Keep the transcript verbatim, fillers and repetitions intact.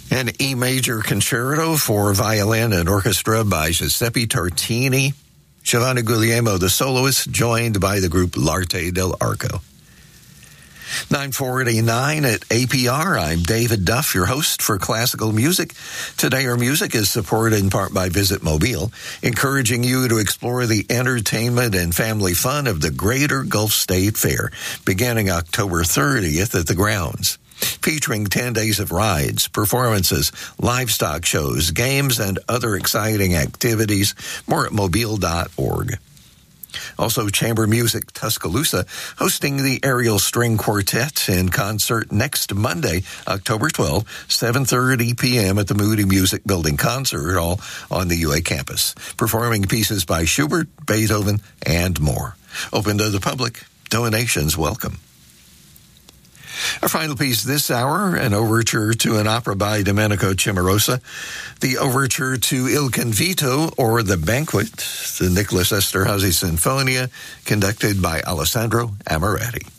An E major concerto for violin and orchestra by Giuseppe Tartini. Giovanni Guglielmo, the soloist, joined by the group L'Arte dell'Arco. nine forty-nine at A P R. I'm David Duff, your host for Classical Music. Today our music is supported in part by Visit Mobile, encouraging you to explore the entertainment and family fun of the Greater Gulf State Fair, beginning October thirtieth at the grounds. Featuring ten days of rides, performances, livestock shows, games, and other exciting activities. More at mobile dot org. Also, Chamber Music Tuscaloosa hosting the Ariel String Quartet in concert next Monday, October twelfth, seven thirty p.m. at the Moody Music Building Concert Hall on the U A campus, performing pieces by Schubert, Beethoven, and more. Open to the public. Donations welcome. Our final piece this hour, an overture to an opera by Domenico Cimarosa, the overture to Il Convito, or The Banquet, the Nicholas Esterhazy Sinfonia, conducted by Alessandro Amoretti.